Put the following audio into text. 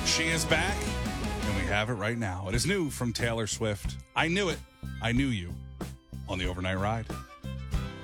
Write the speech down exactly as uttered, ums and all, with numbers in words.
She is back, and we have it right now. It is new from Taylor Swift. I knew it. I knew you on the overnight ride.